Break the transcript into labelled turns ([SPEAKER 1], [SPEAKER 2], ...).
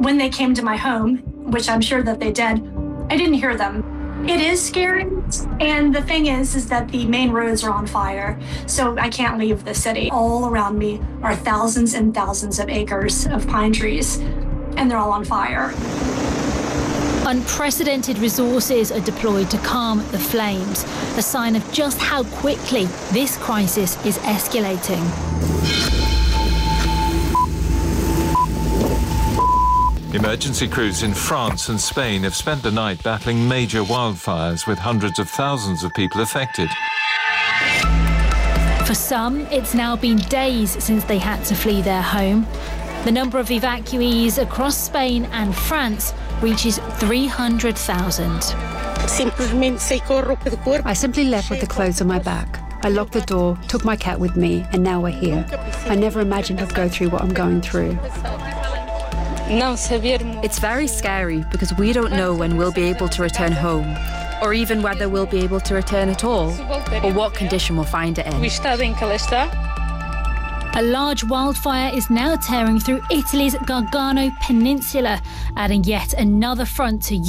[SPEAKER 1] when they came to my home, which I'm sure that they did, I didn't hear them. It is scary, and the thing is that the main roads are on fire, so I can't leave the city. All around me are thousands and thousands of acres of pine trees, and they're all on fire.
[SPEAKER 2] Unprecedented resources are deployed to calm the flames, a sign of just how quickly this crisis is escalating.
[SPEAKER 3] Emergency crews in France and Spain have spent the night battling major wildfires with hundreds of thousands of people affected.
[SPEAKER 2] For some, it's now been days since they had to flee their home. The number of evacuees across Spain and France reaches 300,000.
[SPEAKER 4] I simply left with the clothes on my back. I locked the door, took my cat with me, and now we're here. I never imagined I'd go through what I'm going through.
[SPEAKER 5] It's very scary because we don't know when we'll be able to return home, or even whether we'll be able to return at all, or what condition we'll find it in.
[SPEAKER 2] A large wildfire is now tearing through Italy's Gargano Peninsula, adding yet another front to